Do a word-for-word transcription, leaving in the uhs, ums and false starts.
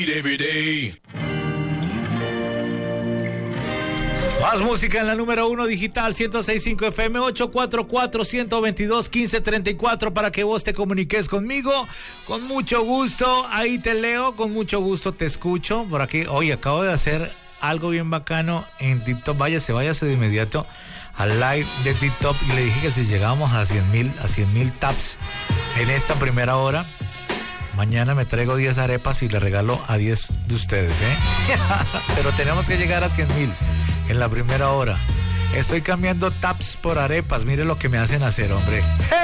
Every day. Más música en la número uno digital, ciento seis punto cinco F M, ocho cuatro cuatro, uno dos dos, uno cinco tres cuatro para que vos te comuniques conmigo. Con mucho gusto, ahí te leo, con mucho gusto te escucho. Por aquí, oye, acabo de hacer algo bien bacano en TikTok. Váyase, váyase de inmediato al live de TikTok y le dije que si llegábamos a cien mil, a cien mil taps en esta primera hora, mañana me traigo diez arepas y le regalo a diez de ustedes, ¿eh? Pero tenemos que llegar a cien mil en la primera hora. Estoy cambiando taps por arepas. Mire lo que me hacen hacer, hombre.